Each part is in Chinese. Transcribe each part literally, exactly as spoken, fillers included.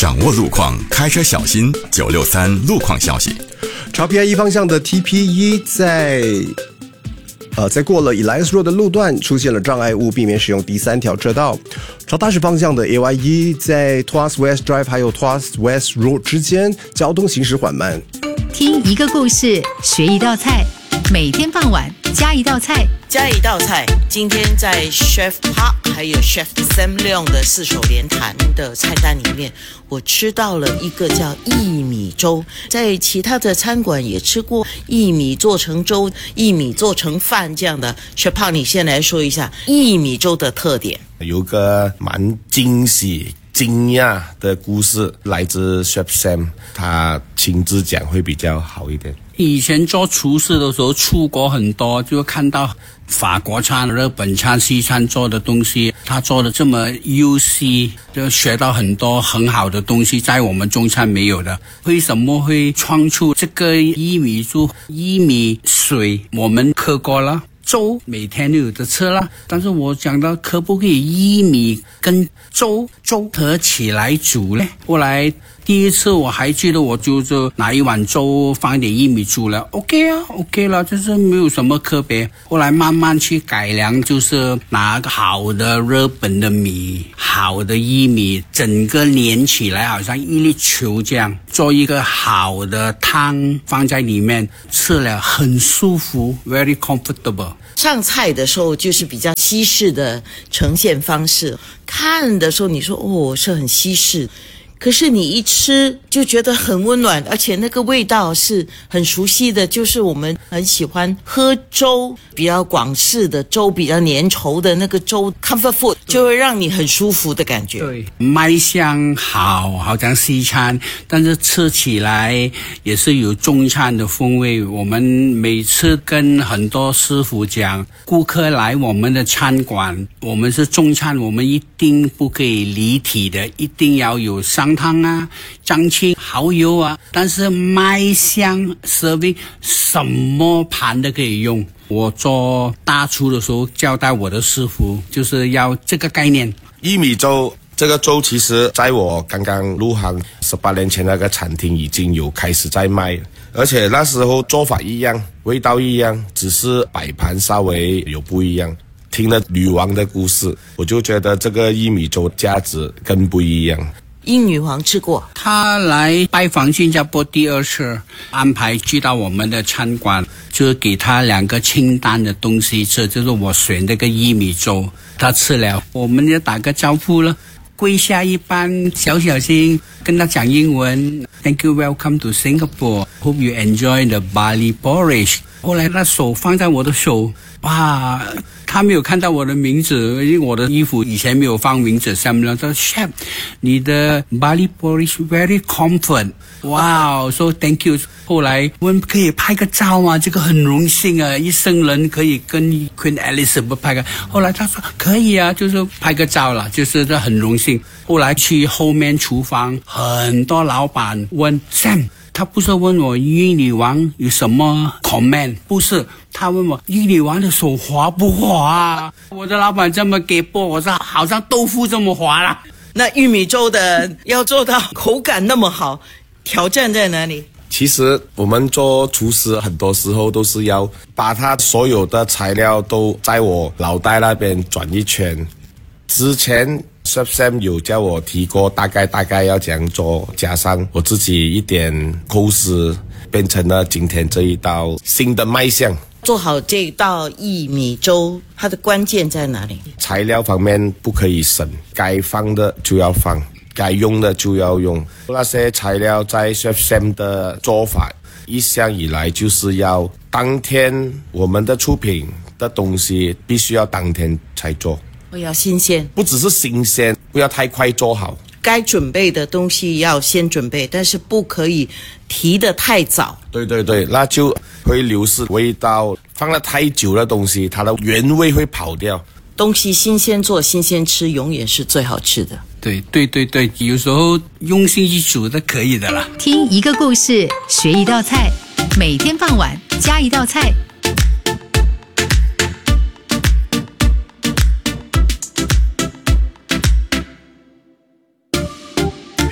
掌握路况，开车小心。九六三路况消息。 朝 P I 一方向的 T P 一在呃，在过了 Elias Road 的路段出现了障碍物，避免使用第三条车道。朝大石方向的 A Y 一在 Tuas West Drive 还有 Tuas West Road 之间交通行驶缓慢。 听一个故事，学一道菜，每天傍晚加一道菜， 加一道菜。今天在 Chef Park 还有 Chef Sam Leong 的四手联弹的菜单里面，我吃到了一个叫薏米粥。在其他的餐馆也吃过薏米做成粥、薏米做成饭这样的。Chef Park， 你先来说一下薏米粥的特点。 有个蛮惊喜惊讶的故事，来自 Chef Sam， 他亲自讲会比较好一点。 以前做厨师的时候出国很多，就看到法国餐、日本餐、西餐做的东西，他做的这么优细，就学到很多很好的东西，在我们中餐没有的。为什么会创出这个薏米粥？薏米水我们喝过了，粥每天都有的吃了，但是我讲到可不可以薏米跟粥粥合起来煮呢？后来第一次我还记得，我就是拿一碗粥放一点薏米煮了 OK 啊 OK 了，就是没有什么特别。后来慢慢去改良，就是拿个好的日本的米，好的薏米，整个连起来好像一粒球这样，做一个好的汤放在里面，吃了很舒服 very comfortable。 上菜的时候就是比较西式的呈现方式，看的时候你说哦是很西式，可是你一吃就觉得很温暖，而且那个味道是很熟悉的，就是我们很喜欢喝粥，比较广式的粥，比较粘稠的那个粥 comfort food， 就会让你很舒服的感觉。 对，卖相好，好像西餐，但是吃起来也是有中餐的风味。我们每次跟很多师傅讲，顾客来我们的餐馆，我们是中餐，我们一定不可以离题的，一定要有上汤啊、酱青、蚝油啊，但是卖相 serving 什么盘都可以用。我做大厨的时候交代我的师傅，就是要这个概念。 薏米粥这个粥其实在我刚刚入行十八年前那个餐厅已经有开始在卖，而且那时候做法一样，味道一样，只是摆盘稍微有不一样。听了女王的故事，我就觉得这个薏米粥价值更不一样。 英女王吃过， 她来拜访新加坡第二次，安排去到我们的餐馆，就给她两个清淡的东西吃，就是我选这个薏米粥，她吃了，我们就打个招呼了，跪下一半，小小心跟她讲英文 Thank you, welcome to Singapore. Hope you enjoy the barley porridge. 后来她手放在我的手，哇，他没有看到我的名字，因为我的衣服以前没有放名字。Sam Leong说 Chef， 你的 barley porridge very comfort。哇，说 Thank you。后来问可以拍个照吗？这个很荣幸啊，一生人可以跟 Queen Elizabeth 拍个。后来他说可以啊，就是拍个照了，就是这很荣幸。后来去后面厨房，很多老板问 Sam。他不是问我英女王有什么 comment， 不是，他问我英女王的手滑不滑啊？我的老板这么给播，我说好像豆腐这么滑啦。 那玉米粥的要做到口感那么好，挑战在哪里？ 其实我们做厨师很多时候都是要把他所有的材料都在我脑袋那边转一圈。之前 Chef Sam 有叫我提过大概大概要这样做，加上我自己一点构思，变成了今天这一道新的卖相。 做好这道薏米粥，它的关键在哪里？ 材料方面不可以省，该放的就要放，该用的就要用。那些材料在 Chef Sam 的做法一向以来就是要当天，我们的出品的东西必须要当天才做。 我要新鲜， 不只是新鲜，不要太快做好。 该准备的东西要先准备，但是不可以提得太早。 对对对，那就会流失味道。放了太久的东西，它的原味会跑掉。 东西新鲜做，新鲜吃，永远是最好吃的。 对对对对，有时候用心去煮的可以的啦。 听一个故事，学一道菜，每天傍晚加一道菜。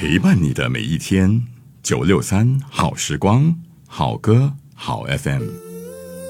陪伴你的每一天。九六三好时光，好歌好 F M。